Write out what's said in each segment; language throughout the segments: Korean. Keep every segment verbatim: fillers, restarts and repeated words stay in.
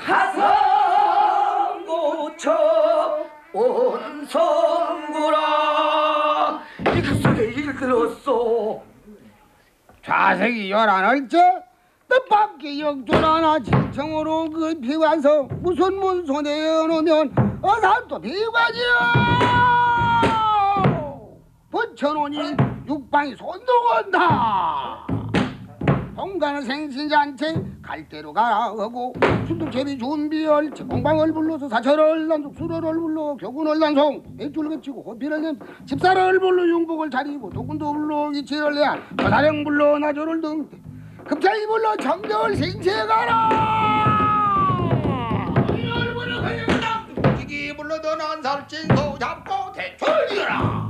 하성고쳐 온성구라 이그 속에 일 들었소. 좌색이 열하나째 또 밖에 역조라나 진청으로 그 비와서 무슨 문손에 넣으면 어사또 비관이야. 부처노니 육방이 손들어간다. 동가는 생신잔치 갈대로 가라 하고 순둥제비 준비할 제공방을 불러서 사철을 난속 수로를 불러 교군을 난송 맥주를 겹치고 호피를 낸 집사를 불러 융복을 차리고 도군도 불러 이치를 내야 거사령 불러 나조를 등 급차이 불러 정정을 생체해 가라. 이를 불러 그녀랑 죽이기 불러던 한살진소 잡고 대출이라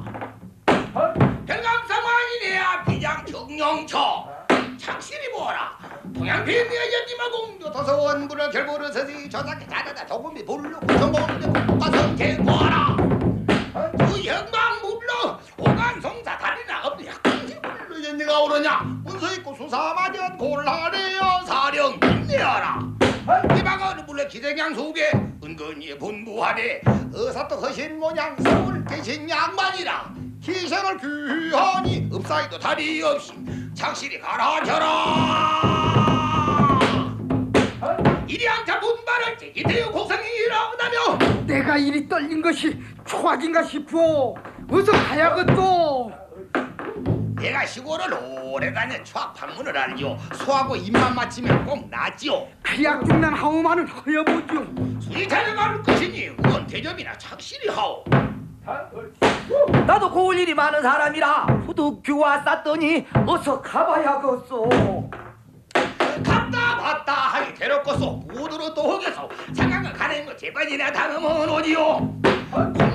별감사만이네야 비장 정령처 착실히 보아라. 동양빈의 연지마 공주 도서원 불어 결부를 서지 저작게 자다다 조금이 불러 구성공대 국가선 개보아라. 그 영광 불러 오간성사 다리나 없는 약간지 불러 연지가 오르냐 문서 있고 수사마전 곤란해요 사령 인내하라. 이방어는 불러 기생양 속에 은근히 분부하되 의사도 허신 모양 서울 계신 양반이라 기생을 귀하니 읍사이도 다리 없이 착실히 가라져라. 이리 항차 분발을 제기되어 고성이 일어나며 내가 이리 떨린 것이 초악인가 싶어. 어서 가야겠소. 내가 시골을 오래 다녀 초악 방문을 알지요. 소하고 입만 맞추면 꼭 낫지요. 그약중난 하오만은 허여보죠. 술이 자녀가는 것이니 의원 대접이나 착실히 하오. 나도 고울 일이 많은 사람이라 후두 규와 쌌더니 어서 가봐야겠소. 갔다 왔다 하니 데려고서 모두로 또 허겨서 장강을 가는 거 제발이나 당하면 오지요.